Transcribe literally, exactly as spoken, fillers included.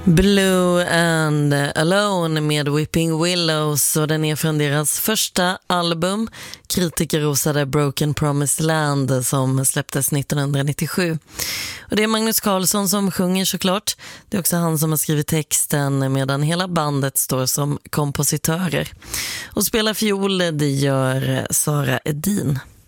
Blue and Alone med Weeping Willows, och den är från deras första album, kritikerrosade Broken Promised Land, som släpptes nittonhundranittiosju. Och det är Magnus Carlsson som sjunger såklart. Det är också han som har skrivit texten, medan hela bandet står som kompositörer. Och spelar fiol, det gör Sara Edin.